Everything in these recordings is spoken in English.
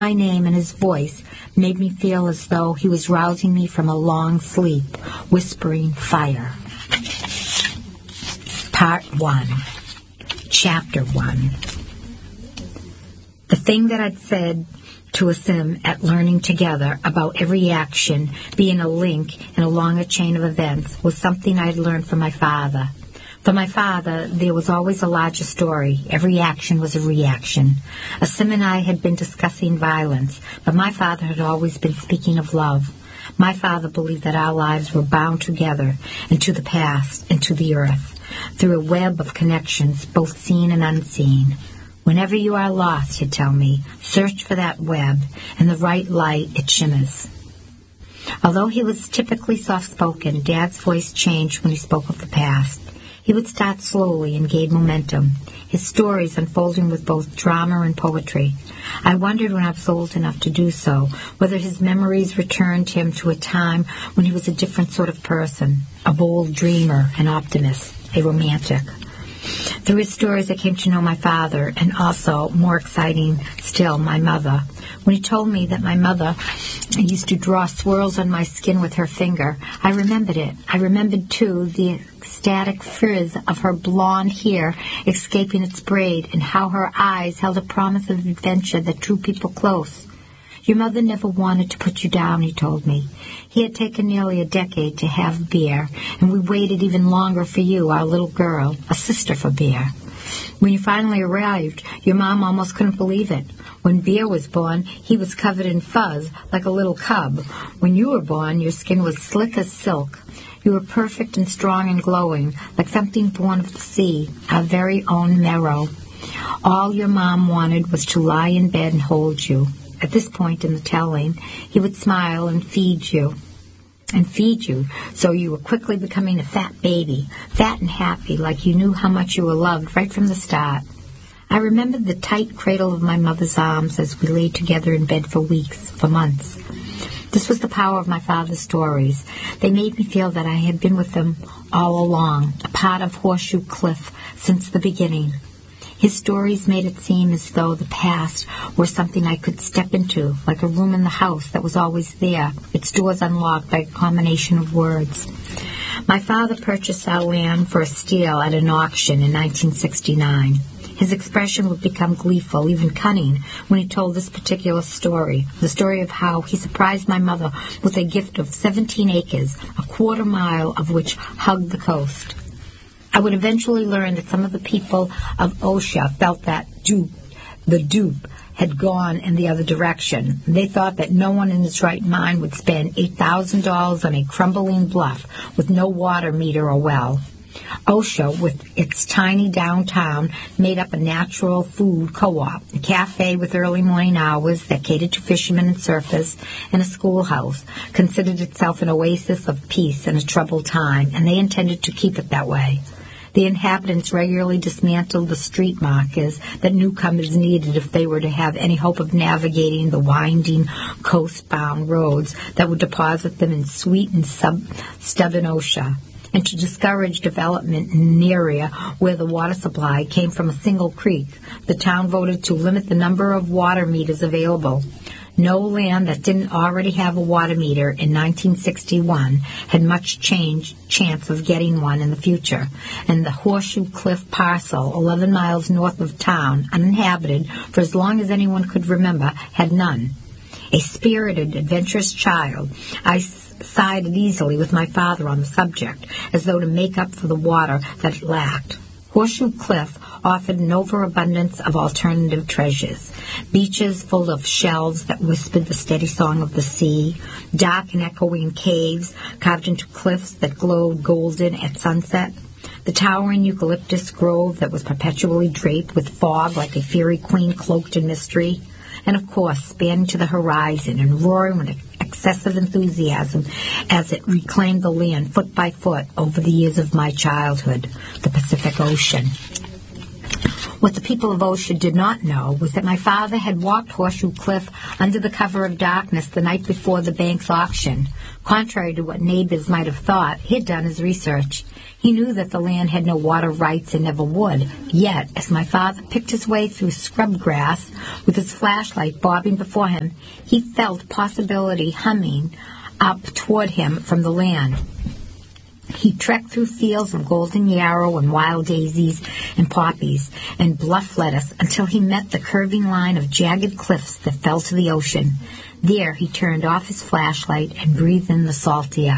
My name and his voice made me feel as though he was rousing me from a long sleep, whispering fire. Part 1. Chapter 1. The thing that I'd said to Asim at learning together about every action being a link in a longer chain of events was something I'd learned from my father. For my father, there was always a larger story. Every action was a reaction. Asim and I had been discussing violence, but my father had always been speaking of love. My father believed that our lives were bound together into the past, into the earth, through a web of connections, both seen and unseen. Whenever you are lost, he'd tell me, search for that web. In the right light, it shimmers. Although he was typically soft-spoken, Dad's voice changed when he spoke of the past. He would start slowly and gain momentum, his stories unfolding with both drama and poetry. I wondered when I was old enough to do so, whether his memories returned him to a time when he was a different sort of person, a bold dreamer, an optimist, a romantic. Through his stories I came to know my father, and also, more exciting still, my mother. When he told me that my mother used to draw swirls on my skin with her finger, I remembered it. I remembered, too, the ecstatic frizz of her blonde hair escaping its braid, and how her eyes held a promise of adventure that drew people close. Your mother never wanted to put you down, he told me. He had taken nearly a decade to have Bear, and we waited even longer for you, our little girl, a sister for Bear. When you finally arrived, your mom almost couldn't believe it. When Bear was born, he was covered in fuzz like a little cub. When you were born, your skin was slick as silk. You were perfect and strong and glowing, like something born of the sea, our very own marrow. All your mom wanted was to lie in bed and hold you. At this point in the telling, he would smile and feed you, so you were quickly becoming a fat baby, fat and happy, like you knew how much you were loved right from the start. I remembered the tight cradle of my mother's arms as we lay together in bed for weeks, for months. This was the power of my father's stories. They made me feel that I had been with him all along, a part of Horseshoe Cliff since the beginning. His stories made it seem as though the past were something I could step into, like a room in the house that was always there, its doors unlocked by a combination of words. My father purchased our land for a steal at an auction in 1969. His expression would become gleeful, even cunning, when he told this particular story, the story of how he surprised my mother with a gift of 17 acres, a quarter mile of which hugged the coast. I would eventually learn that some of the people of Osha felt that the dupe had gone in the other direction. They thought that no one in his right mind would spend $8,000 on a crumbling bluff with no water meter or well. Osha, with its tiny downtown, made up a natural food co-op, a cafe with early morning hours that catered to fishermen and surfers, and a schoolhouse, considered itself an oasis of peace in a troubled time, and they intended to keep it that way. The inhabitants regularly dismantled the street markers that newcomers needed if they were to have any hope of navigating the winding coast-bound roads that would deposit them in sweet and stubborn Osha, and to discourage development in an area where the water supply came from a single creek. The town voted to limit the number of water meters available. No land that didn't already have a water meter in 1961 had much chance of getting one in the future, and the Horseshoe Cliff parcel, 11 miles north of town, uninhabited for as long as anyone could remember, had none. A spirited, adventurous child, I sided easily with my father on the subject, as though to make up for the water that it lacked. Horseshoe Cliff offered an overabundance of alternative treasures. Beaches full of shells that whispered the steady song of the sea, dark and echoing caves carved into cliffs that glowed golden at sunset, the towering eucalyptus grove that was perpetually draped with fog like a fairy queen cloaked in mystery, and of course spanning to the horizon and roaring with excessive enthusiasm as it reclaimed the land foot by foot over the years of my childhood, the Pacific Ocean. What the people of Osha did not know was that my father had walked Horseshoe Cliff under the cover of darkness the night before the bank's auction. Contrary to what neighbors might have thought, he had done his research. He knew that the land had no water rights and never would. Yet, as my father picked his way through scrub grass with his flashlight bobbing before him, he felt possibility humming up toward him from the land. He trekked through fields of golden yarrow and wild daisies and poppies and bluff lettuce until he met the curving line of jagged cliffs that fell to the ocean. There he turned off his flashlight and breathed in the salt air.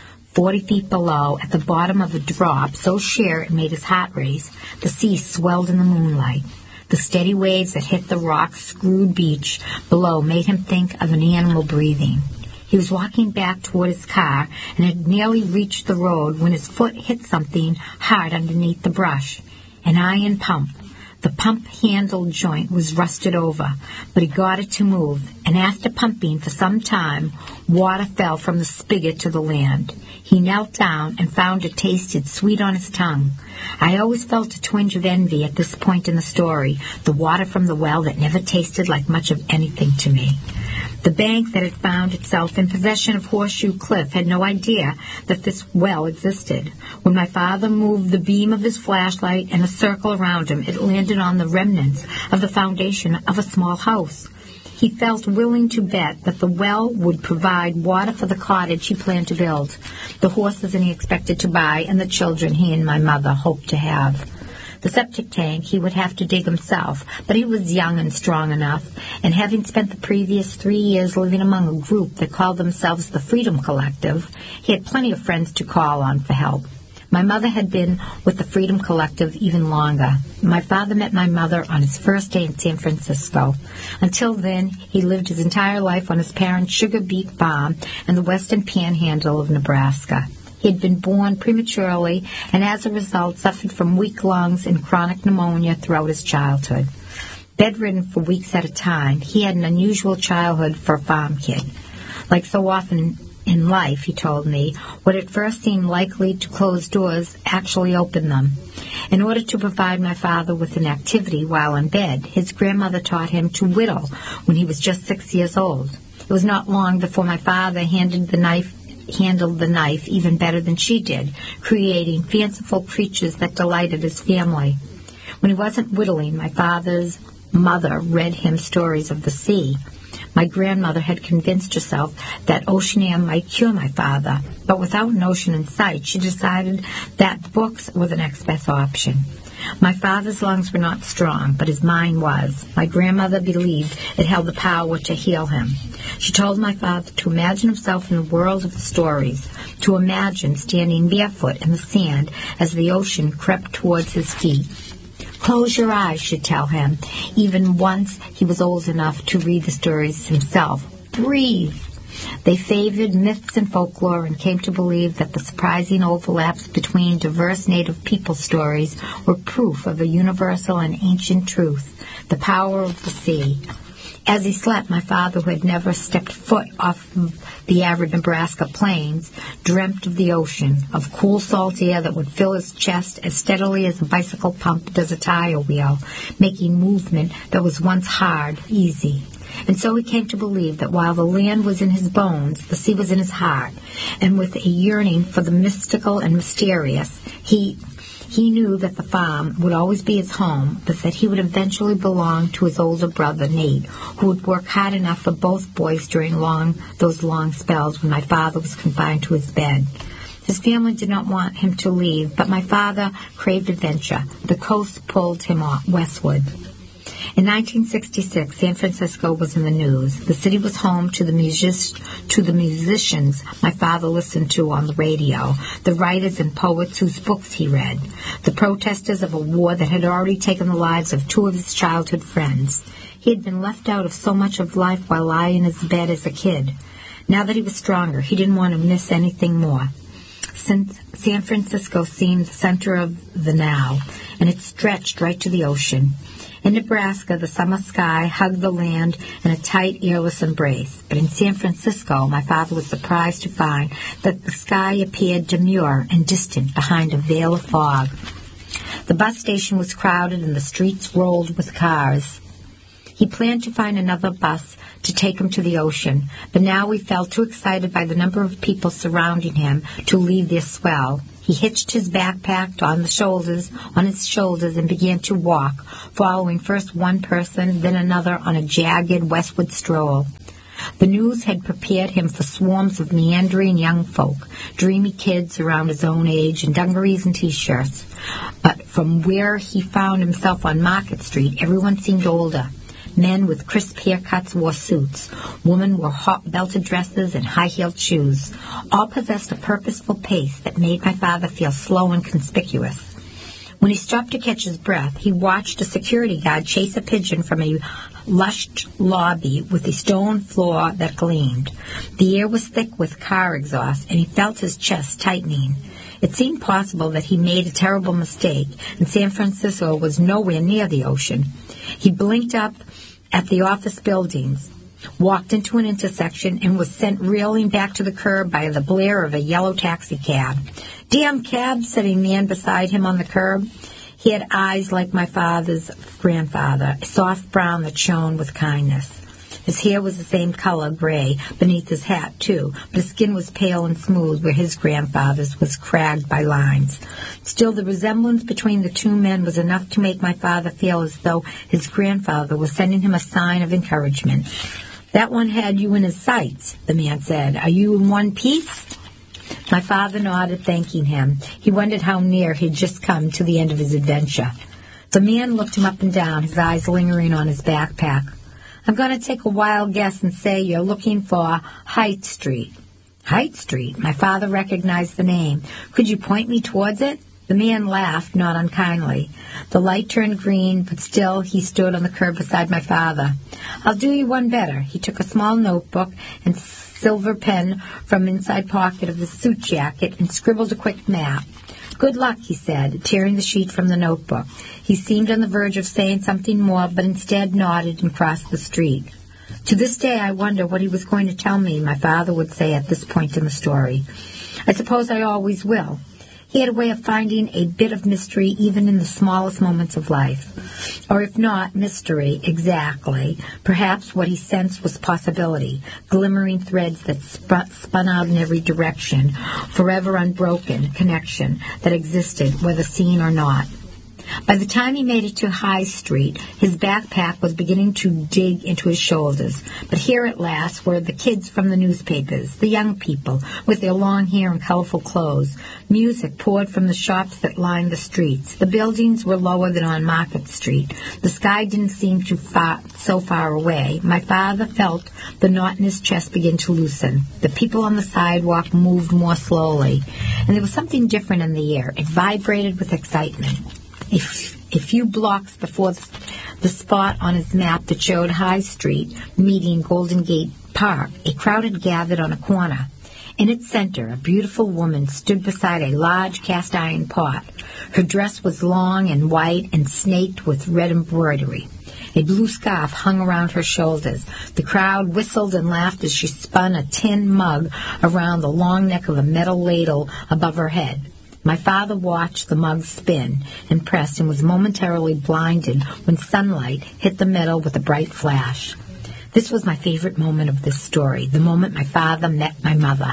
40 feet below, at the bottom of a drop so sheer it made his heart race, the sea swelled in the moonlight. The steady waves that hit the rock-screwed beach below made him think of an animal breathing. He was walking back toward his car and had nearly reached the road when his foot hit something hard underneath the brush. An iron pump. The pump handle joint was rusted over, but he got it to move, and after pumping for some time, water fell from the spigot to the land. He knelt down and found it tasted sweet on his tongue. I always felt a twinge of envy at this point in the story, the water from the well that never tasted like much of anything to me. The bank that had found itself in possession of Horseshoe Cliff had no idea that this well existed. When my father moved the beam of his flashlight and a circle around him, it landed on the remnants of the foundation of a small house. He felt willing to bet that the well would provide water for the cottage he planned to build, the horses he expected to buy, and the children he and my mother hoped to have. The septic tank he would have to dig himself, but he was young and strong enough, and having spent the previous 3 years living among a group that called themselves the Freedom Collective, he had plenty of friends to call on for help. My mother had been with the Freedom Collective even longer. My father met my mother on his first day in San Francisco. Until then, he lived his entire life on his parents' sugar beet farm in the western panhandle of Nebraska. He had been born prematurely and as a result suffered from weak lungs and chronic pneumonia throughout his childhood. Bedridden for weeks at a time, he had an unusual childhood for a farm kid. Like so often in life, he told me, what at first seemed likely to close doors actually opened them. In order to provide my father with an activity while in bed, his grandmother taught him to whittle when he was just 6 years old. It was not long before my father handled the knife even better than she did, creating fanciful creatures that delighted his family. When he wasn't whittling, my father's mother read him stories of the sea. My grandmother had convinced herself that ocean air might cure my father, but without an ocean in sight, she decided that books were the next best option. My father's lungs were not strong, but his mind was. My grandmother believed it held the power to heal him. She told my father to imagine himself in the world of the stories, to imagine standing barefoot in the sand as the ocean crept towards his feet. Close your eyes, she'd tell him, even once he was old enough to read the stories himself. Breathe. They favored myths and folklore and came to believe that the surprising overlaps between diverse native people stories were proof of a universal and ancient truth, the power of the sea. As he slept, my father, who had never stepped foot off the arid Nebraska plains, dreamt of the ocean, of cool salt air that would fill his chest as steadily as a bicycle pump does a tire wheel, making movement that was once hard, easy. And so he came to believe that while the land was in his bones, the sea was in his heart, and with a yearning for the mystical and mysterious, he knew that the farm would always be his home, but that he would eventually belong to his older brother, Nate, who would work hard enough for both boys during those long spells when my father was confined to his bed. His family did not want him to leave, but my father craved adventure. The coast pulled him westward. In 1966, San Francisco was in the news. The city was home to the musicians my father listened to on the radio, the writers and poets whose books he read, the protesters of a war that had already taken the lives of 2 of his childhood friends. He had been left out of so much of life while lying in his bed as a kid. Now that he was stronger, he didn't want to miss anything more. Since San Francisco seemed the center of the now, and it stretched right to the ocean. In Nebraska, the summer sky hugged the land in a tight, airless embrace. But in San Francisco, my father was surprised to find that the sky appeared demure and distant behind a veil of fog. The bus station was crowded and the streets rolled with cars. He planned to find another bus to take him to the ocean, but now he felt too excited by the number of people surrounding him to leave their swell. He hitched his backpack on his shoulders and began to walk, following first one person, then another on a jagged westward stroll. The news had prepared him for swarms of meandering young folk, dreamy kids around his own age in dungarees and T-shirts. But from where he found himself on Market Street, everyone seemed older. Men with crisp haircuts wore suits. Women wore hot-belted dresses and high-heeled shoes. All possessed a purposeful pace that made my father feel slow and conspicuous. When he stopped to catch his breath, he watched a security guard chase a pigeon from a lush lobby with a stone floor that gleamed. The air was thick with car exhaust, and he felt his chest tightening. It seemed possible that he made a terrible mistake, and San Francisco was nowhere near the ocean. He blinked up at the office buildings, walked into an intersection, and was sent reeling back to the curb by the blare of a yellow taxi cab. "Damn cab," said a man beside him on the curb. He had eyes like my father's grandfather, a soft brown that shone with kindness. His hair was the same color, gray, beneath his hat, too, but his skin was pale and smooth where his grandfather's was cragged by lines. Still, the resemblance between the two men was enough to make my father feel as though his grandfather was sending him a sign of encouragement. "That one had you in his sights," the man said. "Are you in one piece?" My father nodded, thanking him. He wondered how near he'd just come to the end of his adventure. The man looked him up and down, his eyes lingering on his backpack. "I'm going to take a wild guess and say you're looking for Haight Street." Haight Street? My father recognized the name. "Could you point me towards it?" The man laughed, not unkindly. The light turned green, but still he stood on the curb beside my father. "I'll do you one better." He took a small notebook and silver pen from inside pocket of his suit jacket and scribbled a quick map. "Good luck," he said, tearing the sheet from the notebook. He seemed on the verge of saying something more, but instead nodded and crossed the street. To this day I wonder what he was going to tell me, my father would say at this point in the story. I suppose I always will. He had a way of finding a bit of mystery even in the smallest moments of life. Or if not mystery exactly, perhaps what he sensed was possibility, glimmering threads that spun out in every direction, forever unbroken connection that existed whether seen or not. By the time he made it to High Street, his backpack was beginning to dig into his shoulders. But here at last were the kids from the newspapers, the young people, with their long hair and colorful clothes. Music poured from the shops that lined the streets. The buildings were lower than on Market Street. The sky didn't seem so far away. My father felt the knot in his chest begin to loosen. The people on the sidewalk moved more slowly, and there was something different in the air. It vibrated with excitement. A few blocks before the spot on his map that showed High Street meeting Golden Gate Park, a crowd gathered on a corner. In its center, a beautiful woman stood beside a large cast-iron pot. Her dress was long and white and snaked with red embroidery. A blue scarf hung around her shoulders. The crowd whistled and laughed as she spun a tin mug around the long neck of a metal ladle above her head. My father watched the mug spin and press and was momentarily blinded when sunlight hit the metal with a bright flash. This was my favorite moment of this story, the moment my father met my mother.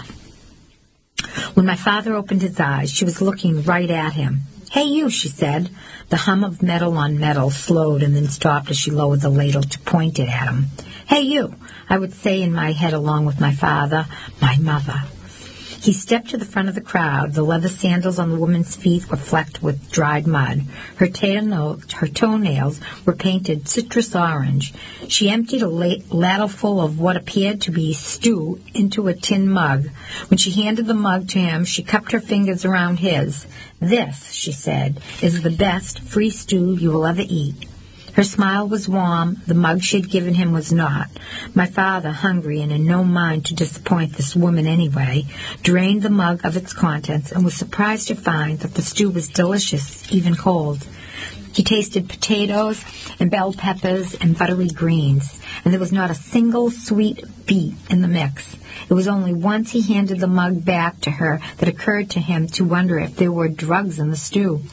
When my father opened his eyes, she was looking right at him. "Hey, you," she said. The hum of metal on metal slowed and then stopped as she lowered the ladle to point it at him. "Hey, you," I would say in my head along with my father, my mother. He stepped to the front of the crowd. The leather sandals on the woman's feet were flecked with dried mud. Her toenails were painted citrus orange. She emptied a ladleful of what appeared to be stew into a tin mug. When she handed the mug to him, she cupped her fingers around his. "This," she said, "is the best free stew you will ever eat." Her smile was warm. The mug she'd given him was not. My father, hungry and in no mind to disappoint this woman anyway, drained the mug of its contents and was surprised to find that the stew was delicious, even cold. He tasted potatoes and bell peppers and buttery greens, and there was not a single sweet beet in the mix. It was only once he handed the mug back to her that occurred to him to wonder if there were drugs in the stew.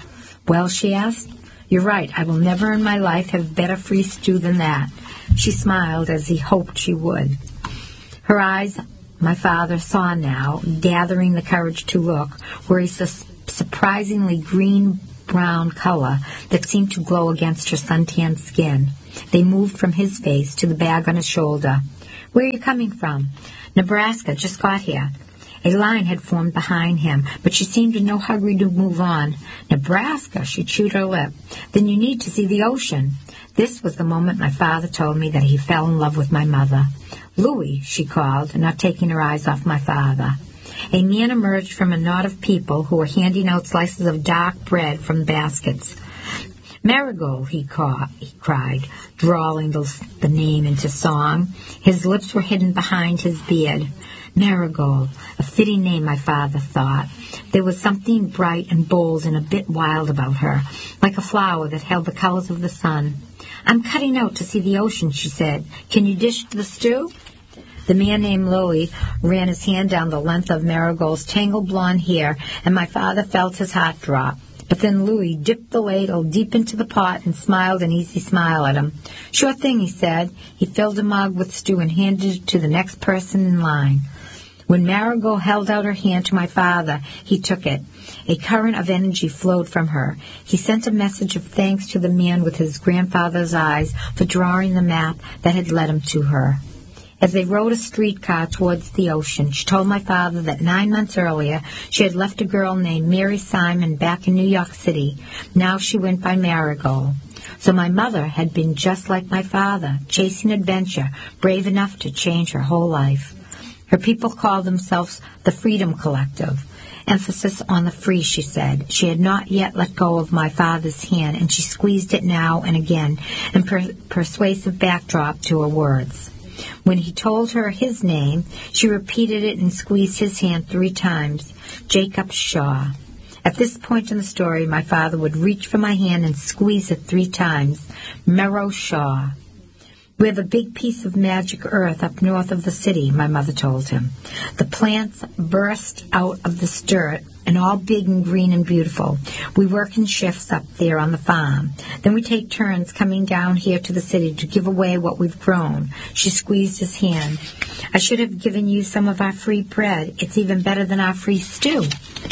Well, she asked. You're right. I will never in my life have better free stew than that. She smiled as he hoped she would. Her eyes, my father saw now, gathering the courage to look, were a surprisingly green-brown color that seemed to glow against her suntanned skin. They moved from his face to the bag on his shoulder. Where are you coming from? Nebraska, just got here. A line had formed behind him, but she seemed in no hurry to move on. Nebraska, she chewed her lip. Then you need to see the ocean. This was the moment my father told me that he fell in love with my mother. Louis, she called, not taking her eyes off my father. A man emerged from a knot of people who were handing out slices of dark bread from baskets. Marigold, he cried, drawling the name into song. His lips were hidden behind his beard. Marigold, a fitting name, my father thought. There was something bright and bold and a bit wild about her, like a flower that held the colors of the sun. I'm cutting out to see the ocean, she said. Can you dish the stew? The man named Louis ran his hand down the length of Marigold's tangled blonde hair, and my father felt his heart drop. But then Louis dipped the ladle deep into the pot and smiled an easy smile at him. Sure thing, he said. He filled a mug with stew and handed it to the next person in line. When Marigold held out her hand to my father, he took it. A current of energy flowed from her. He sent a message of thanks to the man with his grandfather's eyes for drawing the map that had led him to her. As they rode a streetcar towards the ocean, she told my father that 9 months earlier she had left a girl named Mary Simon back in New York City. Now she went by Marigold. So my mother had been just like my father, chasing adventure, brave enough to change her whole life. Her people called themselves the Freedom Collective. Emphasis on the free, she said. She had not yet let go of my father's hand, and she squeezed it now and again, in persuasive backdrop to her words. When he told her his name, she repeated it and squeezed his hand 3 times. Jacob Shaw. At this point in the story, my father would reach for my hand and squeeze it 3 times. Merrow Shaw. We have a big piece of magic earth up north of the city, my mother told him. The plants burst out of the dirt, and all big and green and beautiful. We work in shifts up there on the farm. Then we take turns coming down here to the city to give away what we've grown. She squeezed his hand. I should have given you some of our free bread. It's even better than our free stew.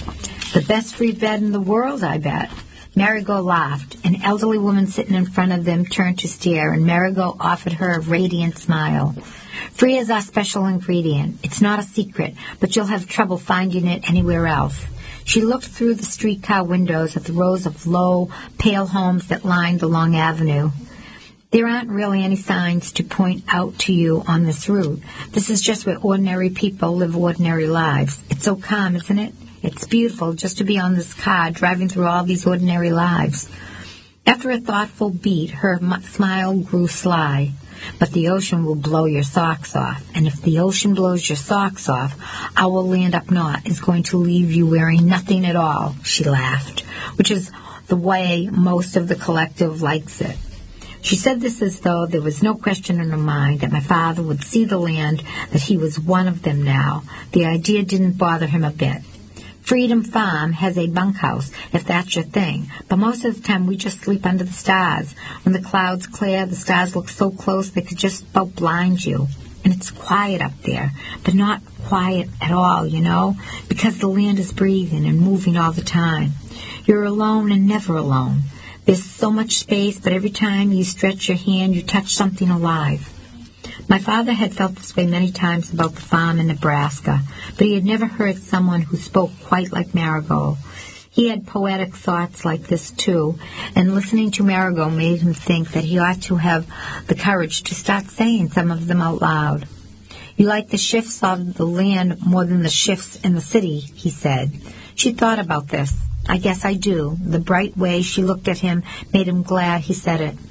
The best free bread in the world, I bet. Marigold laughed. An elderly woman sitting in front of them turned to stare, and Marigold offered her a radiant smile. Free is our special ingredient. It's not a secret, but you'll have trouble finding it anywhere else. She looked through the streetcar windows at the rows of low, pale homes that lined the long avenue. There aren't really any signs to point out to you on this route. This is just where ordinary people live ordinary lives. It's so calm, isn't it? It's beautiful just to be on this car driving through all these ordinary lives. After a thoughtful beat, her smile grew sly. But the ocean will blow your socks off. And if the ocean blows your socks off, our land up north is going to leave you wearing nothing at all, she laughed, which is the way most of the collective likes it. She said this as though there was no question in her mind that my father would see the land, that he was one of them now. The idea didn't bother him a bit. Freedom Farm has a bunkhouse, if that's your thing, but most of the time we just sleep under the stars. When the clouds clear, the stars look so close they could just about blind you. And it's quiet up there, but not quiet at all, you know, because the land is breathing and moving all the time. You're alone and never alone. There's so much space, but every time you stretch your hand, you touch something alive. My father had felt this way many times about the farm in Nebraska, but he had never heard someone who spoke quite like Marigold. He had poetic thoughts like this, too, and listening to Marigold made him think that he ought to have the courage to start saying some of them out loud. You like the shifts of the land more than the shifts in the city, he said. She thought about this. I guess I do. The bright way she looked at him made him glad he said it.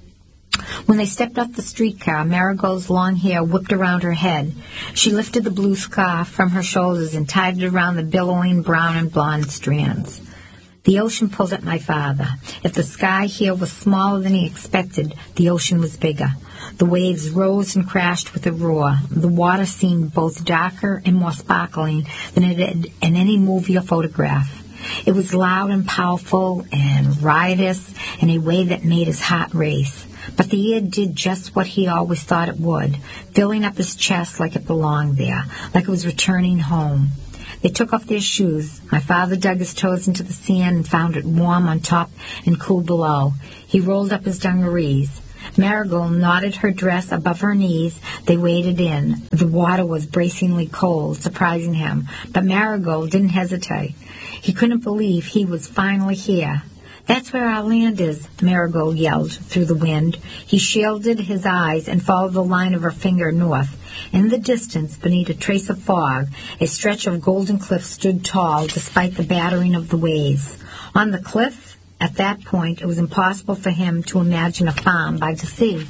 When they stepped off the streetcar, Marigold's long hair whipped around her head. She lifted the blue scarf from her shoulders and tied it around the billowing brown and blonde strands. The ocean pulled at my father. If the sky here was smaller than he expected, the ocean was bigger. The waves rose and crashed with a roar. The water seemed both darker and more sparkling than it had in any movie or photograph. It was loud and powerful and riotous in a way that made his heart race. But the air did just what he always thought it would, filling up his chest like it belonged there, like it was returning home. They took off their shoes. My father dug his toes into the sand and found it warm on top and cool below. He rolled up his dungarees. Marigold knotted her dress above her knees. They waded in. The water was bracingly cold, surprising him, but Marigold didn't hesitate. He couldn't believe he was finally here. "That's where our land is," Marigold yelled through the wind. He shielded his eyes and followed the line of her finger north. In the distance, beneath a trace of fog, a stretch of golden cliff stood tall despite the battering of the waves. On the cliff, at that point, it was impossible for him to imagine a farm by the sea.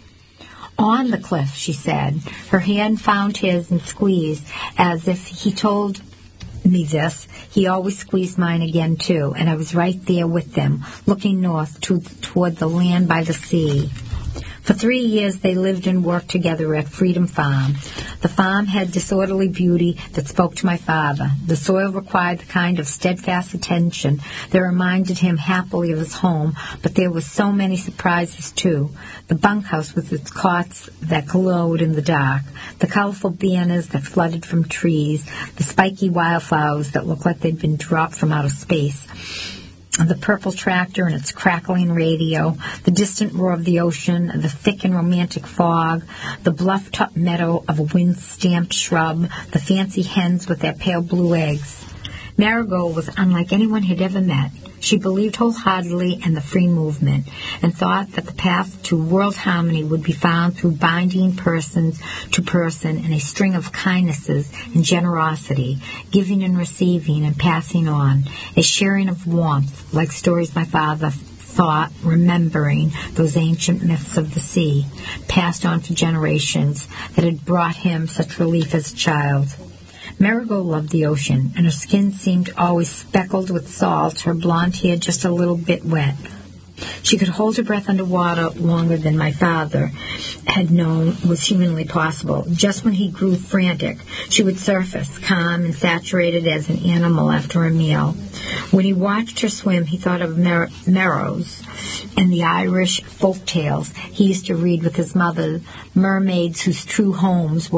"On the cliff," she said. Her hand found his and squeezed, as if he told me this. He always squeezed mine again, too, and I was right there with them, looking north toward the land by the sea. For 3 years they lived and worked together at Freedom Farm. The farm had disorderly beauty that spoke to my father. The soil required the kind of steadfast attention that reminded him happily of his home, but there were so many surprises, too. The bunkhouse with its cots that glowed in the dark, the colorful banners that flooded from trees, the spiky wildflowers that looked like they'd been dropped from outer space, the purple tractor and its crackling radio, the distant roar of the ocean, the thick and romantic fog, the bluff-top meadow of a wind-stamped shrub, the fancy hens with their pale blue eggs. Marigold was unlike anyone he'd ever met. She believed wholeheartedly in the free movement and thought that the path to world harmony would be found through binding persons to person in a string of kindnesses and generosity, giving and receiving and passing on, a sharing of warmth, like stories my father thought, remembering those ancient myths of the sea, passed on for generations, that had brought him such relief as a child. Marigold loved the ocean, and her skin seemed always speckled with salt, her blonde hair just a little bit wet. She could hold her breath underwater longer than my father had known was humanly possible. Just when he grew frantic, she would surface, calm and saturated as an animal after a meal. When he watched her swim, he thought of Merrows and the Irish folk tales he used to read with his mother, mermaids whose true homes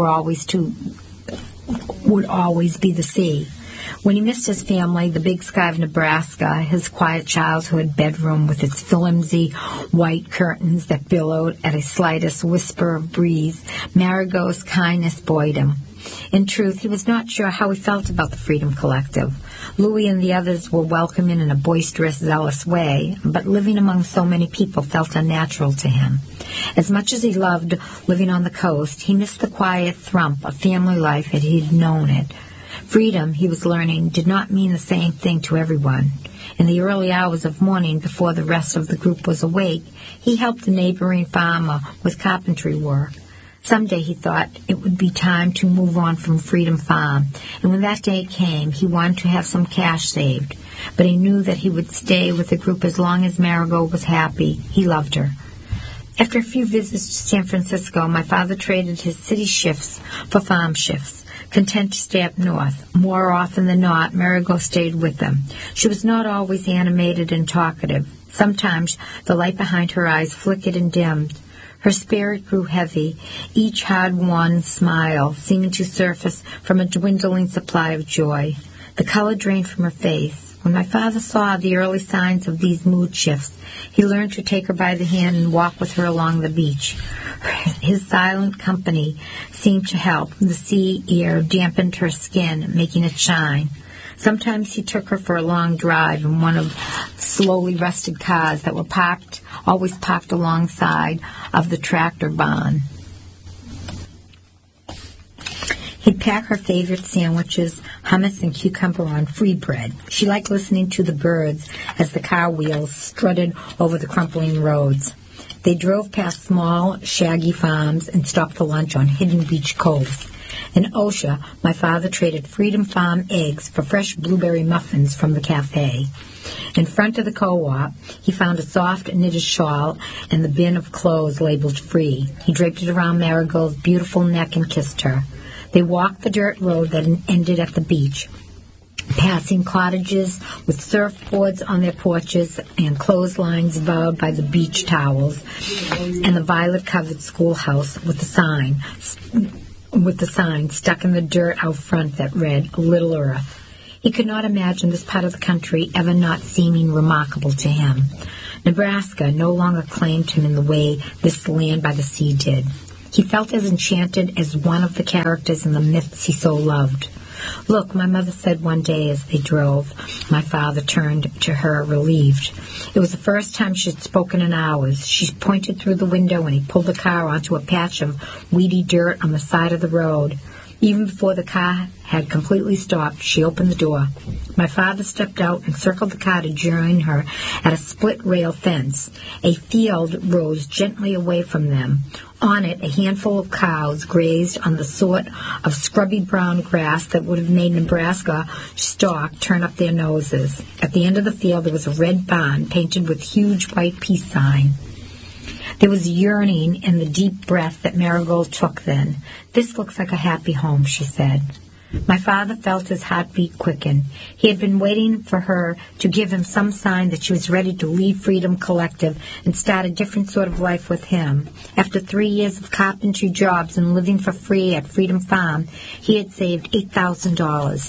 would always be the sea. When he missed his family, the big sky of Nebraska, his quiet childhood bedroom with its flimsy white curtains that billowed at a slightest whisper of breeze, Marigold's kindness buoyed him. In truth, he was not sure how he felt about the Freedom Collective. Louis and the others were welcoming in a boisterous, zealous way, but living among so many people felt unnatural to him. As much as he loved living on the coast, he missed the quiet thump of family life as he had known it. Freedom, he was learning, did not mean the same thing to everyone. In the early hours of morning, before the rest of the group was awake, he helped a neighboring farmer with carpentry work. Someday, he thought, it would be time to move on from Freedom Farm, and when that day came, he wanted to have some cash saved. But he knew that he would stay with the group as long as Marigold was happy. He loved her. After a few visits to San Francisco, my father traded his city shifts for farm shifts, content to stay up north. More often than not, Marigold stayed with them. She was not always animated and talkative. Sometimes the light behind her eyes flickered and dimmed. Her spirit grew heavy, each hard-won smile seeming to surface from a dwindling supply of joy. The color drained from her face. When my father saw the early signs of these mood shifts, he learned to take her by the hand and walk with her along the beach. His silent company seemed to help. The sea air dampened her skin, making it shine. Sometimes he took her for a long drive in one of slowly rusted cars that were always parked alongside of the tractor barn. He'd pack her favorite sandwiches, hummus and cucumber on free bread. She liked listening to the birds as the car wheels strutted over the crumpling roads. They drove past small, shaggy farms and stopped for lunch on Hidden Beach Cove. In Osha, my father traded Freedom Farm eggs for fresh blueberry muffins from the cafe. In front of the co-op, he found a soft knitted shawl and the bin of clothes labeled free. He draped it around Marigold's beautiful neck and kissed her. They walked the dirt road that ended at the beach. passing cottages with surfboards on their porches and clotheslines bowed by the beach towels, and the violet-covered schoolhouse with the sign stuck in the dirt out front that read, Little Earth. He could not imagine this part of the country ever not seeming remarkable to him. Nebraska no longer claimed him in the way this land by the sea did. He felt as enchanted as one of the characters in the myths he so loved. "Look," my mother said one day as they drove. My father turned to her, relieved. It was the first time she had spoken in hours. She pointed through the window and he pulled the car onto a patch of weedy dirt on the side of the road. Even before the car had completely stopped, she opened the door. My father stepped out and circled the car to join her at a split-rail fence. A field rose gently away from them. On it, a handful of cows grazed on the sort of scrubby brown grass that would have made Nebraska stock turn up their noses. At the end of the field, there was a red barn painted with huge white peace sign. There was yearning in the deep breath that Marigold took then. "This looks like a happy home," she said. My father felt his heartbeat quicken. He had been waiting for her to give him some sign that she was ready to leave Freedom Collective and start a different sort of life with him. After 3 years of carpentry jobs and living for free at Freedom Farm, he had saved $8,000.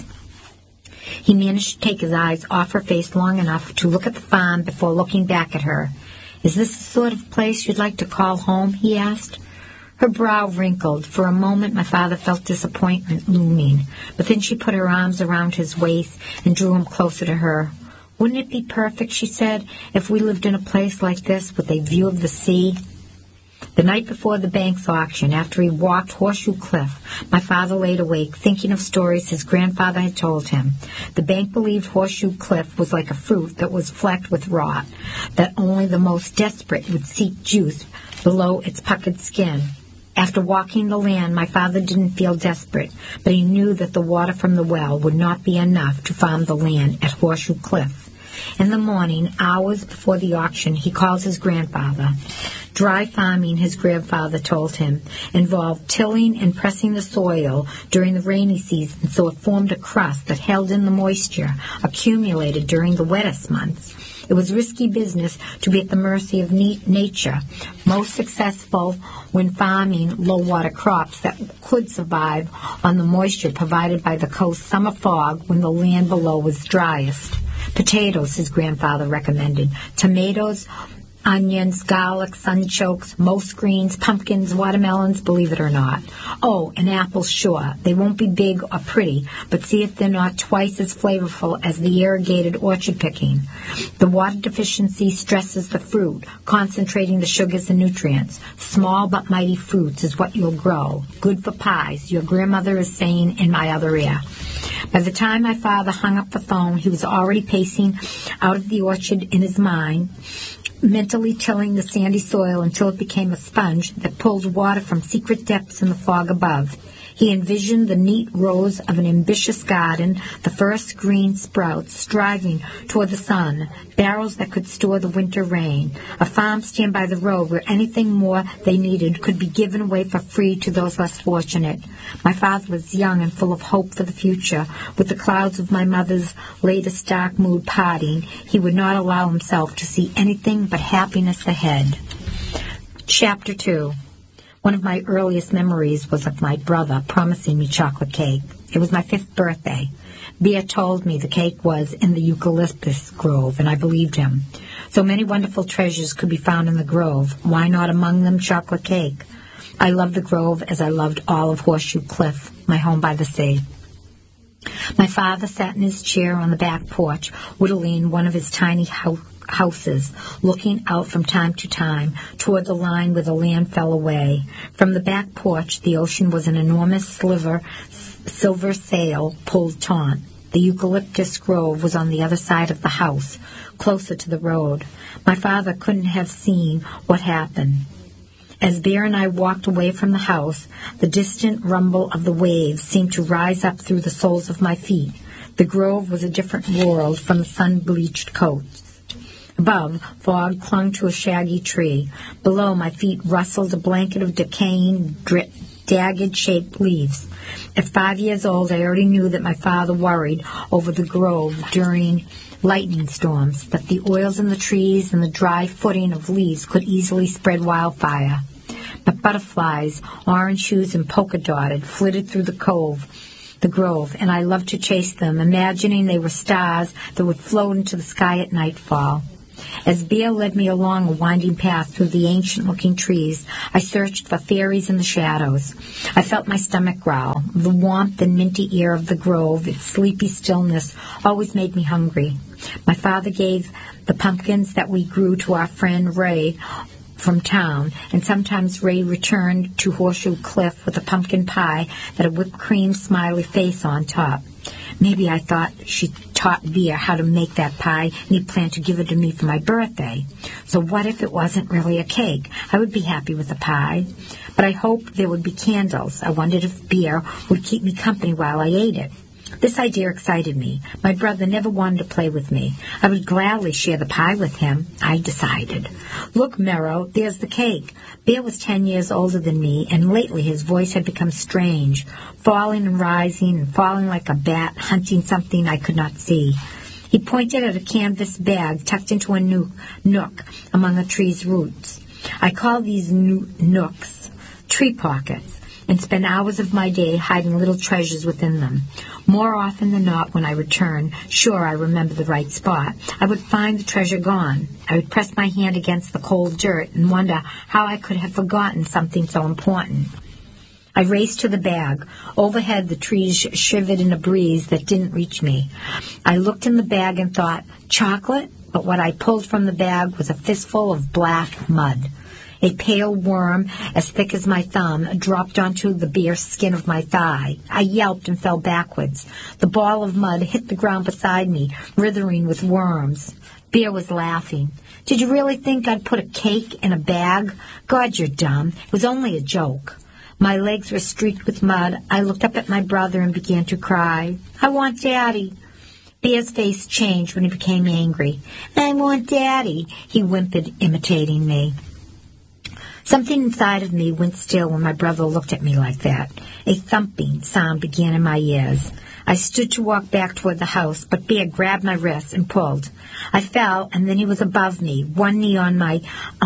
He managed to take his eyes off her face long enough to look at the farm before looking back at her. "Is this the sort of place you'd like to call home?" he asked. Her brow wrinkled. For a moment my father felt disappointment looming, but then she put her arms around his waist and drew him closer to her. "Wouldn't it be perfect," she said, "if we lived in a place like this with a view of the sea?" The night before the bank's auction, after he walked Horseshoe Cliff, my father laid awake, thinking of stories his grandfather had told him. The bank believed Horseshoe Cliff was like a fruit that was flecked with rot, that only the most desperate would seek juice below its puckered skin. After walking the land, my father didn't feel desperate, but he knew that the water from the well would not be enough to farm the land at Horseshoe Cliff. In the morning, hours before the auction, he called his grandfather. Dry farming, his grandfather told him, involved tilling and pressing the soil during the rainy season so it formed a crust that held in the moisture accumulated during the wettest months. It was risky business to be at the mercy of nature, most successful when farming low-water crops that could survive on the moisture provided by the coast summer fog when the land below was driest. Potatoes, his grandfather recommended, tomatoes, onions, garlic, sunchokes, most greens, pumpkins, watermelons, believe it or not. Oh, and apples, sure. They won't be big or pretty, but see if they're not twice as flavorful as the irrigated orchard picking. The water deficiency stresses the fruit, concentrating the sugars and nutrients. Small but mighty fruits is what you'll grow. Good for pies, your grandmother is saying in my other ear. By the time my father hung up the phone, he was already pacing out of the orchard in his mind, mentally tilling the sandy soil until it became a sponge that pulled water from secret depths in the fog above. He envisioned the neat rows of an ambitious garden, the first green sprouts striving toward the sun, barrels that could store the winter rain, a farm stand by the road where anything more they needed could be given away for free to those less fortunate. My father was young and full of hope for the future. With the clouds of my mother's latest dark mood parting, he would not allow himself to see anything but happiness ahead. Chapter 2. One of my earliest memories was of my brother promising me chocolate cake. It was my 5th birthday. Bear told me the cake was in the eucalyptus grove, and I believed him. So many wonderful treasures could be found in the grove. Why not among them chocolate cake? I loved the grove as I loved all of Horseshoe Cliff, my home by the sea. My father sat in his chair on the back porch, whittling one of his tiny houses, looking out from time to time toward the line where the land fell away. From the back porch, the ocean was an enormous silver sail pulled taut. The eucalyptus grove was on the other side of the house, closer to the road. My father couldn't have seen what happened. As Bear and I walked away from the house, the distant rumble of the waves seemed to rise up through the soles of my feet. The grove was a different world from the sun-bleached coast. Above, fog clung to a shaggy tree. Below, my feet rustled a blanket of decaying jagged-shaped leaves. At 5 years old, I already knew that my father worried over the grove during lightning storms, that the oils in the trees and the dry footing of leaves could easily spread wildfire. But butterflies, orange hues and polka-dotted, flitted through the grove, and I loved to chase them, imagining they were stars that would float into the sky at nightfall. As Bear led me along a winding path through the ancient-looking trees, I searched for fairies in the shadows. I felt my stomach growl. The warmth and minty air of the grove, its sleepy stillness, always made me hungry. My father gave the pumpkins that we grew to our friend Ray from town, and sometimes Ray returned to Horseshoe Cliff with a pumpkin pie that had a whipped cream smiley face on top. Maybe I thought she taught Bear how to make that pie, and he planned to give it to me for my birthday. So what if it wasn't really a cake? I would be happy with the pie. But I hoped there would be candles. I wondered if Bear would keep me company while I ate it. This idea excited me. My brother never wanted to play with me. I would gladly share the pie with him, I decided. Look, Merrow, there's the cake. Bear was 10 years older than me, and lately his voice had become strange, falling and rising and falling like a bat hunting something I could not see. He pointed at a canvas bag tucked into a nook among a tree's roots. I call these nooks tree pockets, and spend hours of my day hiding little treasures within them. More often than not, when I returned, sure I remember the right spot, I would find the treasure gone. I would press my hand against the cold dirt and wonder how I could have forgotten something so important. I raced to the bag. Overhead, the trees shivered in a breeze that didn't reach me. I looked in the bag and thought, chocolate? But what I pulled from the bag was a fistful of black mud. A pale worm, as thick as my thumb, dropped onto the bare skin of my thigh. I yelped and fell backwards. The ball of mud hit the ground beside me, writhing with worms. Bear was laughing. Did you really think I'd put a cake in a bag? God, you're dumb. It was only a joke. My legs were streaked with mud. I looked up at my brother and began to cry. I want Daddy. Bear's face changed when he became angry. I want Daddy, he whimpered, imitating me. Something inside of me went still when my brother looked at me like that. A thumping sound began in my ears. I stood to walk back toward the house, but Bear grabbed my wrist and pulled. I fell, and then he was above me, one knee on my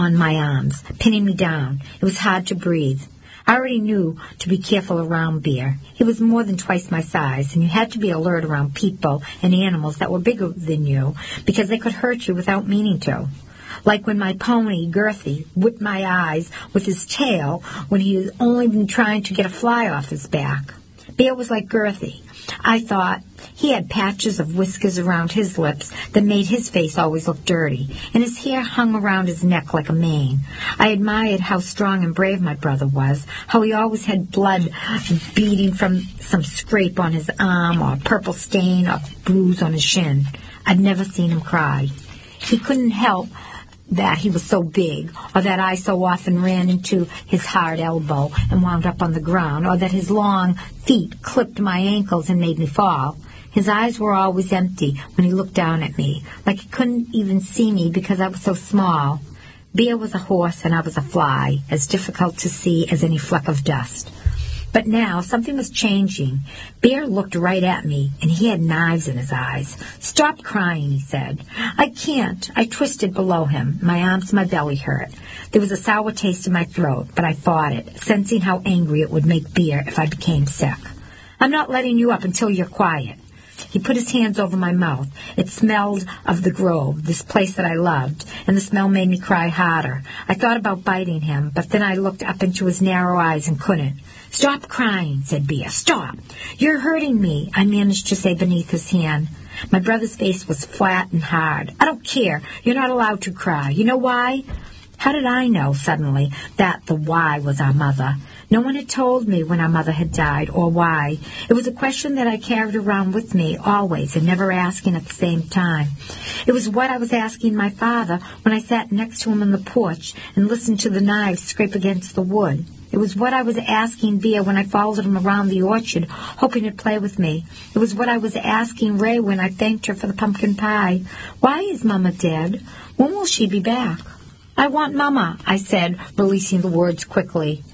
arms, pinning me down. It was hard to breathe. I already knew to be careful around Bear. He was more than twice my size, and you had to be alert around people and animals that were bigger than you, because they could hurt you without meaning to. Like when my pony, Girthy, whipped my eyes with his tail when he had only been trying to get a fly off his back. Bear was like Girthy. I thought he had patches of whiskers around his lips that made his face always look dirty, and his hair hung around his neck like a mane. I admired how strong and brave my brother was, how he always had blood beading from some scrape on his arm or a purple stain or bruise on his shin. I'd never seen him cry. He couldn't help that he was so big, or that I so often ran into his hard elbow and wound up on the ground, or that his long feet clipped my ankles and made me fall. His eyes were always empty when he looked down at me, like he couldn't even see me because I was so small. Bear was a horse and I was a fly, as difficult to see as any fleck of dust. But now something was changing. Bear looked right at me, and he had knives in his eyes. Stop crying, he said. I can't. I twisted below him. My arms and my belly hurt. There was a sour taste in my throat, but I fought it, sensing how angry it would make Bear if I became sick. I'm not letting you up until you're quiet. He put his hands over my mouth. It smelled of the grove, this place that I loved, and the smell made me cry harder. I thought about biting him, but then I looked up into his narrow eyes and couldn't. Stop crying, said Bear. Stop. You're hurting me, I managed to say beneath his hand. My brother's face was flat and hard. I don't care. You're not allowed to cry. You know why? How did I know, suddenly, that the why was our mother? No one had told me when our mother had died, or why. It was a question that I carried around with me always, and never asking at the same time. It was what I was asking my father when I sat next to him on the porch and listened to the knives scrape against the wood. It was what I was asking Bear when I followed him around the orchard, hoping he'd play with me. It was what I was asking Ray when I thanked her for the pumpkin pie. Why is Mama dead? When will she be back? I want Mama, I said, releasing the words quickly.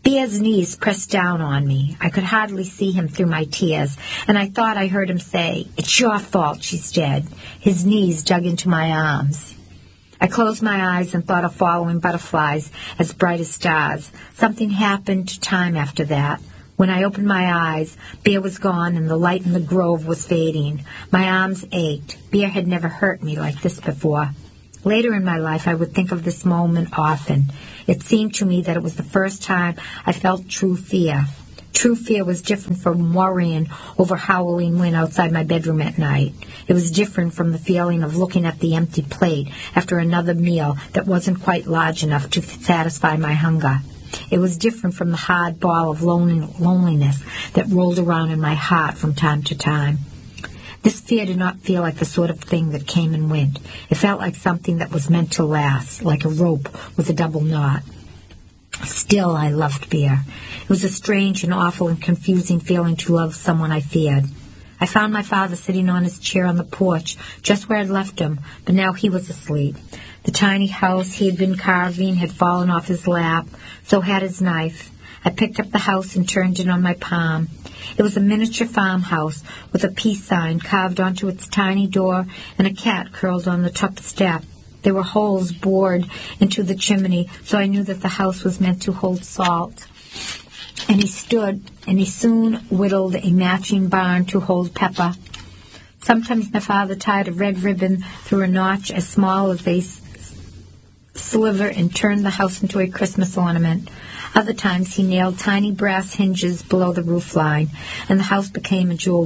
Bear's knees pressed down on me. I could hardly see him through my tears, and I thought I heard him say, "It's your fault she's dead." His knees dug into my arms. I closed my eyes and thought of following butterflies as bright as stars. Something happened to time after that. When I opened my eyes, Bear was gone and the light in the grove was fading. My arms ached. Bear had never hurt me like this before. Later in my life, I would think of this moment often. It seemed to me that it was the first time I felt true fear. True fear was different from worrying over howling wind outside my bedroom at night. It was different from the feeling of looking at the empty plate after another meal that wasn't quite large enough to satisfy my hunger. It was different from the hard ball of loneliness that rolled around in my heart from time to time. This fear did not feel like the sort of thing that came and went. It felt like something that was meant to last, like a rope with a double knot. Still, I loved Bear. It was a strange and awful and confusing feeling to love someone I feared. I found my father sitting on his chair on the porch, just where I'd left him, but now he was asleep. The tiny house he had been carving had fallen off his lap, so had his knife. I picked up the house and turned it on my palm. It was a miniature farmhouse with a peace sign carved onto its tiny door and a cat curled on the top step. There were holes bored into the chimney, so I knew that the house was meant to hold salt. And he soon whittled a matching barn to hold pepper. Sometimes my father tied a red ribbon through a notch as small as a sliver and turned the house into a Christmas ornament. Other times he nailed tiny brass hinges below the roof line, and the house became a jewelry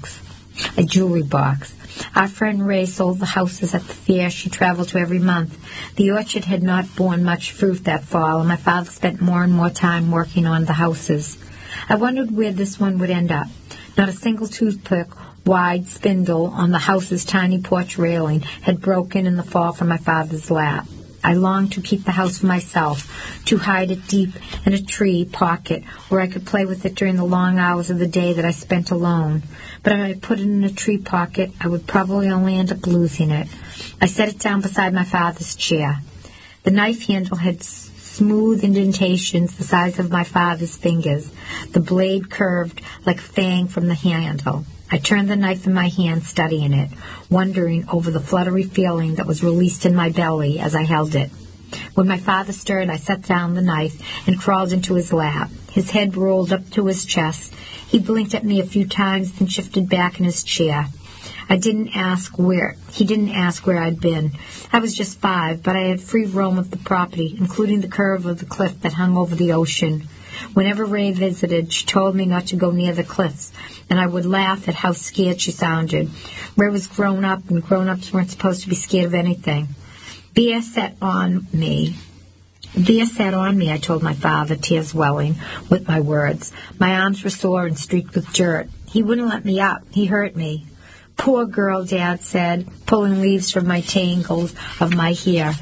box. Our friend Ray sold the houses at the fair she traveled to every month. The orchard had not borne much fruit that fall, and my father spent more and more time working on the houses. I wondered where this one would end up. Not a single toothpick wide spindle on the house's tiny porch railing had broken in the fall from my father's lap. I longed to keep the house for myself, to hide it deep in a tree pocket where I could play with it during the long hours of the day that I spent alone. But if I put it in a tree pocket, I would probably only end up losing it. I set it down beside my father's chair. The knife handle had smooth indentations the size of my father's fingers. The blade curved like a fang from the handle. I turned the knife in my hand, studying it, wondering over the fluttery feeling that was released in my belly as I held it. When my father stirred, I set down the knife and crawled into his lap. His head rolled up to his chest. He blinked at me a few times, then shifted back in his chair. He didn't ask where I'd been. I was just 5, but I had free roam of the property, including the curve of the cliff that hung over the ocean. Whenever Ray visited, she told me not to go near the cliffs, and I would laugh at how scared she sounded. Ray was grown up, and grown-ups weren't supposed to be scared of anything. Bear sat on me, I told my father, tears welling with my words. My arms were sore and streaked with dirt. He wouldn't let me up. He hurt me. "Poor girl," Dad said, pulling leaves from my tangles of my hair.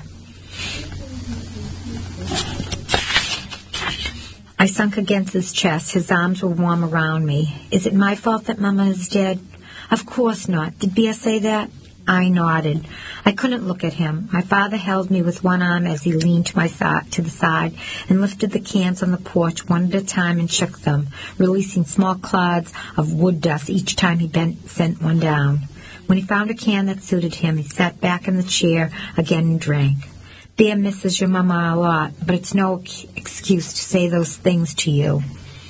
I sunk against his chest. His arms were warm around me. "Is it my fault that Mama is dead?" "Of course not. Did Bear say that?" I nodded. I couldn't look at him. My father held me with one arm as he leaned to the side and lifted the cans on the porch one at a time and shook them, releasing small clouds of wood dust each time he sent one down. When he found a can that suited him, he sat back in the chair again and drank. "Bear misses your Mama a lot, but it's no excuse to say those things to you.